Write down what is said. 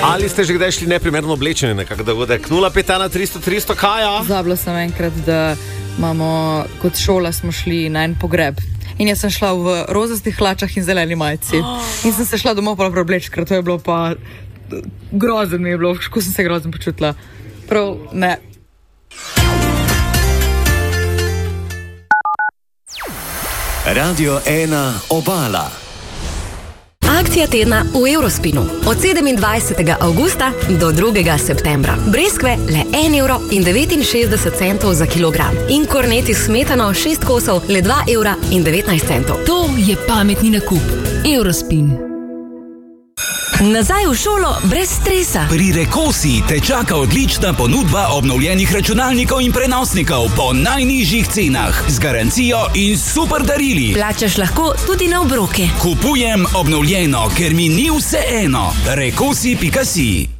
Ali ste že kdaj šli neprimerno oblečeni nekak dogodek? 051 300 300, Kaja? Zabila sem enkrat, da imamo kot šola smo šli na en pogreb. In jaz sem šla v rozastih hlačah in zeleni majici. In sem se šla domov pa obleči, ker to je bilo pa grozen mi je bilo, kako sem se grozen počutila. Prav, ne. Radio 1 Obala. Akcija tedna v Eurospinu. Od 27. avgusta do 2. septembra. Breskve le 1,69 € za kilogram. In korneti s smetano 6 kosov le 2,19 €. To je pametni nakup. Eurospin. Nazaj v šolo brez stresa. Pri Rekosi te čaka odlična ponudba obnovljenih računalnikov in prenosnikov po najnižjih cenah, z garancijo in super darili. Plačaš lahko tudi na obroke. Kupujem obnovljeno, ker mi ni vseeno. Rekosi.si